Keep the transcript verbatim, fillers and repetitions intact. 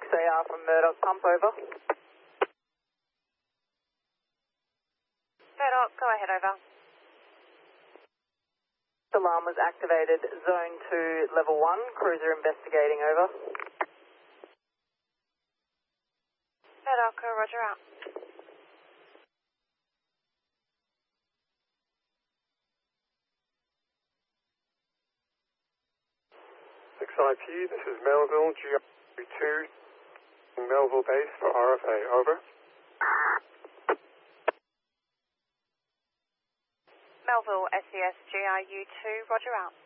A R from Murdoch Pump, over. Murdoch, go ahead, over. Alarm was activated, zone two, level one, cruiser investigating, over. Murdoch, roger out. six I P, this is Melville, G R two, Melville base for R F A, over. Melville, S C S G R U two, roger out.